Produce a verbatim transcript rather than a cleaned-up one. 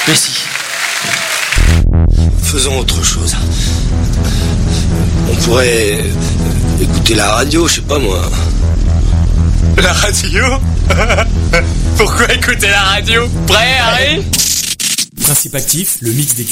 Merci. Faisons autre chose. On pourrait écouter la radio, je sais pas moi. La radio? Pourquoi écouter la radio? Prêt, Harry? Principe actif, le mix des